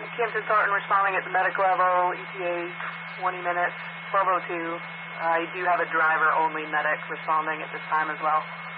Camden Thornton responding at the medic level, ETA 20 minutes, 12:02. I do have a driver-only medic responding at this time as well.